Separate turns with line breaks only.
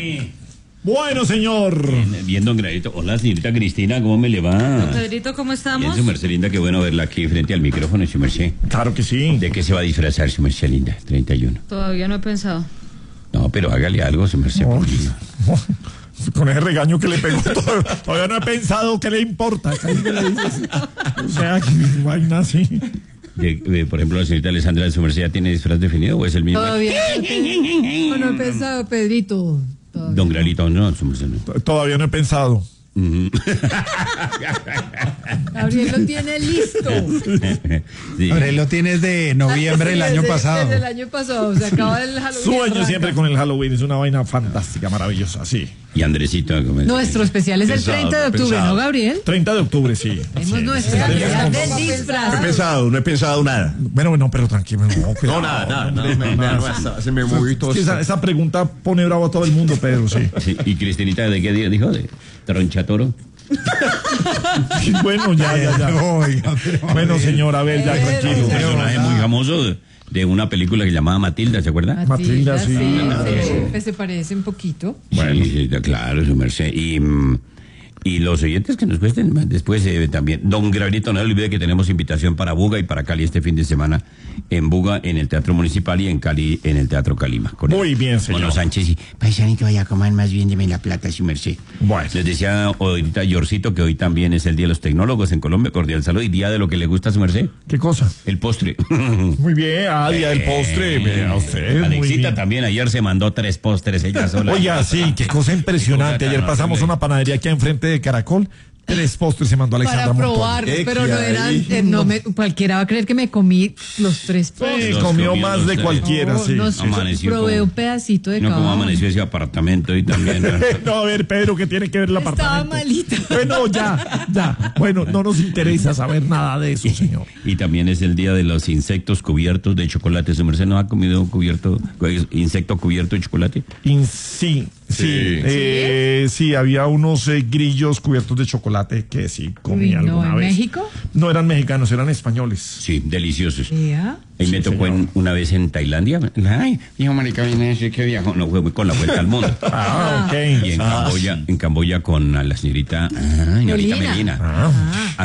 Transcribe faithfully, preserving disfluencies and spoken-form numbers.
Ay.
Bueno, señor.
Bien, bien, don Granito. Hola, señorita Cristina, ¿cómo me le va?
Don Pedrito, ¿cómo estamos?
Bien, su merced linda, qué bueno verla aquí frente al micrófono, su merced.
Claro que sí.
¿De qué se va a disfrazar, su merced linda? treinta y uno.
Todavía no he pensado.
No, pero hágale algo, su merced.
No,
por Dios.
no, con ese regaño que le pegó, todavía, todavía no he pensado qué le importa. Casi me le dice así. O sea, que vaina así.
De, de, por ejemplo, la señorita Alessandra de su merced, ¿ya tiene disfraz definido o es el mismo?
Todavía no, te- no, no he pensado, Pedrito. Todavía
Don
no.
Granito, no, su merced no.
Todavía no he pensado.
Ujú.
Gabriel lo tiene listo.
Sí.
Gabriel lo tienes de noviembre del
Sí,
año
desde-
pasado.
Desde el año pasado, se acaba el Halloween.
Sueño
arranca.
siempre con el Halloween, es una vaina fantástica, maravillosa, sí.
Y Andresito, ¿cómo es?
Nuestro especial es el
Pensado,
treinta de octubre,
pensado.
¿no, Gabriel?
treinta de octubre, sí.
Tenemos
Sí,
nuestro
estaremos
día
con-
del
No he
disfraz.
pensado, no he pensado nada.
Bueno, bueno, pero tranquilo, no, cuidado,
No, nada, nada,
hombre,
nada,
no,
nada,
nada.
nada, se me movió todo
Es que esa,
esto.
esa pregunta pone bravo a todo el mundo, Pedro, sí.
Sí, ¿y Cristinita de qué día dijo? ¿De tronchatoro?
Bueno, ya, ya, ya.
Oiga, pero-
Bueno, señor Abel, ya,
Pero-
tranquilo.
Un personaje muy famoso de, de una película que llamaba Matilda, ¿se acuerda?
Matilda, sí.
se, se, se parece un poquito.
Bueno, sí, sí, claro, su merced. Y, mm, y los oyentes que nos cuesten más después eh, también. Don Gabrielito, no olvide que tenemos invitación para Buga y para Cali este fin de semana. En Buga, en el Teatro Municipal, y en Cali, en el Teatro Calima. Con
Muy
el-
bien, señor.
Con los Sánchez y paisanito, vaya a comer más bien, deme la plata, su merced.
Bueno.
Les decía ahorita Yorcito que hoy también es el Día de los Tecnólogos en Colombia. Cordial saludo y día de lo que le gusta a su merced.
¿Qué cosa?
El postre.
Muy bien, ah, día del postre, vea usted, muy
Alexita
bien.
también ayer se mandó tres postres ella sola.
Oiga, sí, qué cosa impresionante.
Qué cosa
Ayer
tan
pasamos
horrible.
una panadería aquí enfrente de Caracol. Tres postres se mandó Alexandra
Para
Montoya.
probar,
Eh,
pero
que
no
ahí-
eran, eh, no me, cualquiera va a creer que me comí los tres postres.
Sí,
Los
comió
comió
más
los
de
tres.
cualquiera,
No,
sí.
no,
Sí.
Amaneció
probé
como-
un pedacito de
No,
cada
como
uno.
amaneció ese apartamento y también. ¿no?
No, a ver, Pedro, ¿qué tiene que ver el
Estaba
apartamento?
malita.
Bueno, ya, ya. Bueno, no nos interesa saber nada de eso, señor.
Y también es el día de los insectos cubiertos de chocolate. ¿Su merced no ha comido un cubierto, insecto cubierto de chocolate?
In- sí, sí.
Sí.
eh, sí, había unos eh, grillos cubiertos de chocolate que sí comí
Uy, no,
alguna
¿en
vez.
México?
No eran mexicanos, eran españoles.
Sí, deliciosos.
¿Ya?
Ahí me
Sí,
tocó en-
señor.
una vez en Tailandia. Ay, dijo marica, viene a decir que viajó. No, fue con la vuelta al mundo.
Ah, ok.
Y en
Ah,
Camboya, en Camboya con a la señorita, ah, señorita
Melina.
Melina.
Ah.